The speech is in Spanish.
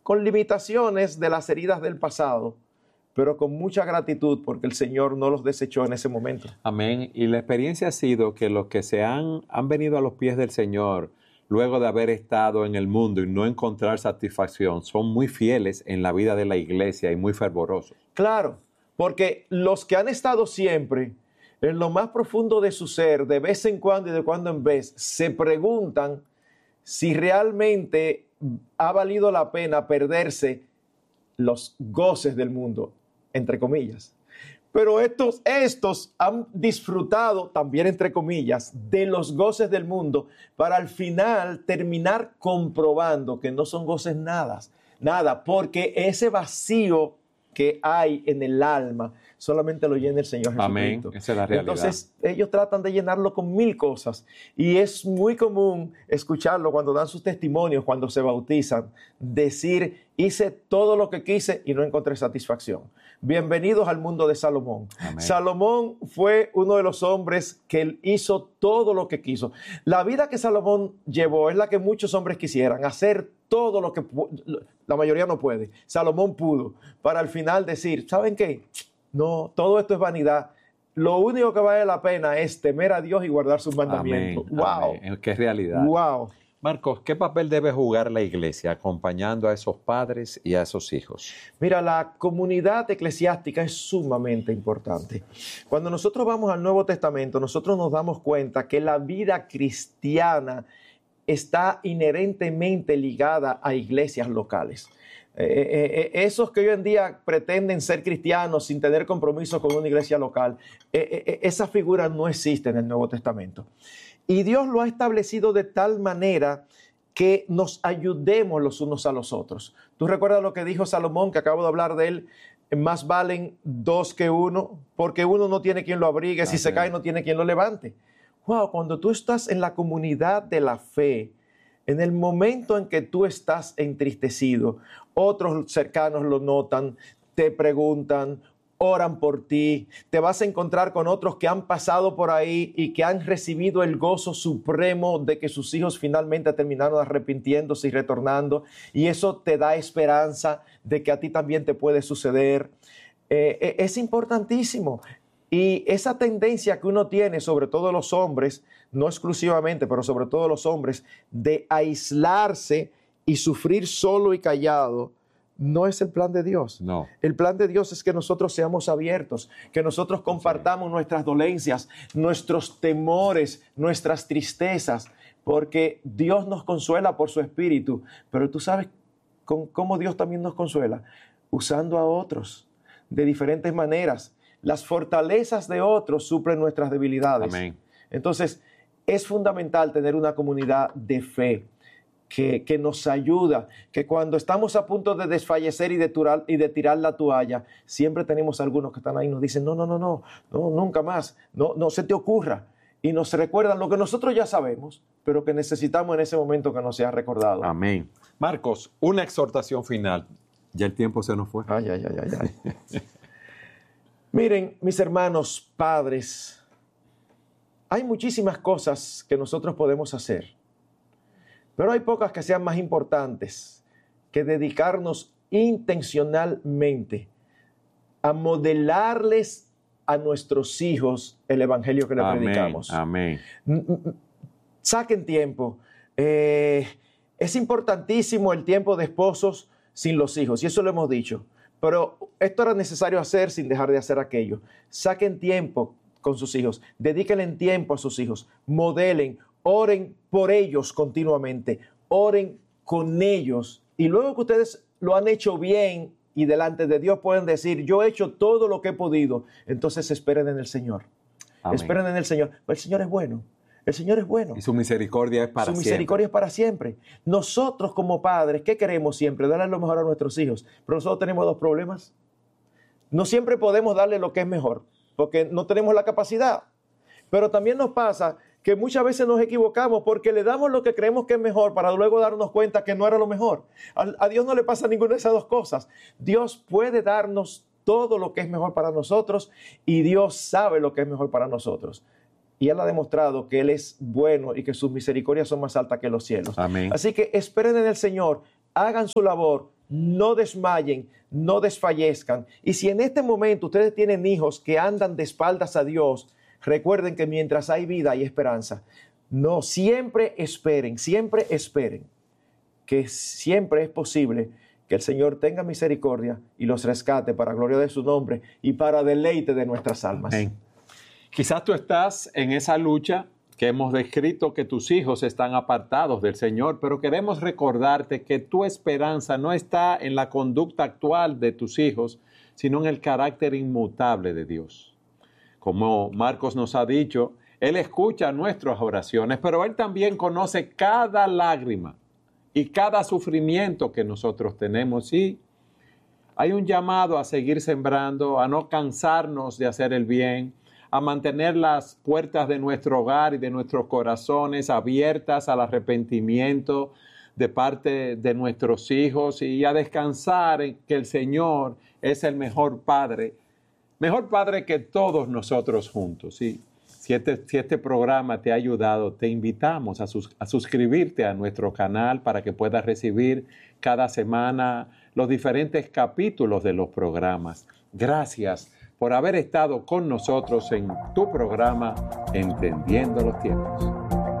con limitaciones de las heridas del pasado, pero con mucha gratitud porque el Señor no los desechó en ese momento. Amén. Y la experiencia ha sido que los que han venido a los pies del Señor, luego de haber estado en el mundo y no encontrar satisfacción, son muy fieles en la vida de la iglesia y muy fervorosos. Claro, porque los que han estado siempre en lo más profundo de su ser, de vez en cuando y de cuando en vez, se preguntan si realmente ha valido la pena perderse los goces del mundo, entre comillas. Pero estos han disfrutado, también entre comillas, de los goces del mundo para al final terminar comprobando que no son goces nada, porque ese vacío que hay en el alma solamente lo llena el Señor Jesucristo. Amén. Esa es la realidad. Entonces ellos tratan de llenarlo con 1000 cosas y es muy común escucharlo cuando dan sus testimonios, cuando se bautizan, decir: hice todo lo que quise y no encontré satisfacción. Bienvenidos al mundo de Salomón. Amén. Salomón fue uno de los hombres que hizo todo lo que quiso. La vida que Salomón llevó es la que muchos hombres quisieran, hacer todo lo que la mayoría no puede. Salomón pudo, para al final decir: ¿saben qué? No, todo esto es vanidad. Lo único que vale la pena es temer a Dios y guardar sus mandamientos. Amén. ¡Wow! Amén. ¡Qué realidad! ¡Wow! Marcos, ¿qué papel debe jugar la iglesia acompañando a esos padres y a esos hijos? Mira, la comunidad eclesiástica es sumamente importante. Cuando nosotros vamos al Nuevo Testamento, nosotros nos damos cuenta que la vida cristiana está inherentemente ligada a iglesias locales. Esos que hoy en día pretenden ser cristianos sin tener compromiso con una iglesia local, esa figura no existe en el Nuevo Testamento. Y Dios lo ha establecido de tal manera que nos ayudemos los unos a los otros. ¿Tú recuerdas lo que dijo Salomón, que acabo de hablar de él? Más valen 2 que 1, porque uno no tiene quien lo abrigue, si se cae no tiene quien lo levante. Wow, cuando tú estás en la comunidad de la fe, en el momento en que tú estás entristecido, otros cercanos lo notan, te preguntan, oran por ti, te vas a encontrar con otros que han pasado por ahí y que han recibido el gozo supremo de que sus hijos finalmente terminaron arrepintiéndose y retornando, y eso te da esperanza de que a ti también te puede suceder. Es importantísimo. Y esa tendencia que uno tiene, sobre todo los hombres, no exclusivamente, pero sobre todo los hombres, de aislarse y sufrir solo y callado, no es el plan de Dios. No. El plan de Dios es que nosotros seamos abiertos, que nosotros compartamos nuestras dolencias, nuestros temores, nuestras tristezas, porque Dios nos consuela por su Espíritu. Pero tú sabes cómo Dios también nos consuela, usando a otros de diferentes maneras. Las fortalezas de otros suplen nuestras debilidades. Amén. Entonces, es fundamental tener una comunidad de fe que nos ayuda, que cuando estamos a punto de desfallecer y de tirar la toalla, siempre tenemos algunos que están ahí y nos dicen: no, nunca más, no se te ocurra. Y nos recuerdan lo que nosotros ya sabemos, pero que necesitamos en ese momento que nos sea recordado. Amén. Marcos, una exhortación final. Ya el tiempo se nos fue. Ay. Miren, mis hermanos padres, hay muchísimas cosas que nosotros podemos hacer, pero hay pocas que sean más importantes que dedicarnos intencionalmente a modelarles a nuestros hijos el evangelio que les predicamos. Amén. Saquen tiempo. Es importantísimo el tiempo de esposos sin los hijos, y eso lo hemos dicho. Pero esto era necesario hacer sin dejar de hacer aquello. Saquen tiempo con sus hijos, dedíquenle tiempo a sus hijos, modelen, oren por ellos continuamente, oren con ellos. Y luego que ustedes lo han hecho bien y delante de Dios pueden decir: yo he hecho todo lo que he podido, entonces esperen en el Señor. Amén. Esperen en el Señor. El Señor es bueno. El Señor es bueno. Y su misericordia es para siempre. Su misericordia es para siempre. Nosotros como padres, ¿qué queremos siempre? Darle lo mejor a nuestros hijos. Pero nosotros tenemos 2 problemas. No siempre podemos darle lo que es mejor, porque no tenemos la capacidad. Pero también nos pasa que muchas veces nos equivocamos porque le damos lo que creemos que es mejor para luego darnos cuenta que no era lo mejor. A Dios no le pasa ninguna de esas 2 cosas. Dios puede darnos todo lo que es mejor para nosotros y Dios sabe lo que es mejor para nosotros. Y Él ha demostrado que Él es bueno y que sus misericordias son más altas que los cielos. Amén. Así que esperen en el Señor, hagan su labor, no desmayen, no desfallezcan. Y si en este momento ustedes tienen hijos que andan de espaldas a Dios, recuerden que mientras hay vida hay esperanza. No, siempre esperen, que siempre es posible que el Señor tenga misericordia y los rescate para gloria de su nombre y para deleite de nuestras almas. Amén. Quizás tú estás en esa lucha que hemos descrito, que tus hijos están apartados del Señor, pero queremos recordarte que tu esperanza no está en la conducta actual de tus hijos, sino en el carácter inmutable de Dios. Como Marcos nos ha dicho, Él escucha nuestras oraciones, pero Él también conoce cada lágrima y cada sufrimiento que nosotros tenemos. Y hay un llamado a seguir sembrando, a no cansarnos de hacer el bien, a mantener las puertas de nuestro hogar y de nuestros corazones abiertas al arrepentimiento de parte de nuestros hijos y a descansar en que el Señor es el mejor Padre que todos nosotros juntos. ¿Sí? Si este programa te ha ayudado, te invitamos a suscribirte a nuestro canal para que puedas recibir cada semana los diferentes capítulos de los programas. Gracias por haber estado con nosotros en tu programa Entendiendo los Tiempos.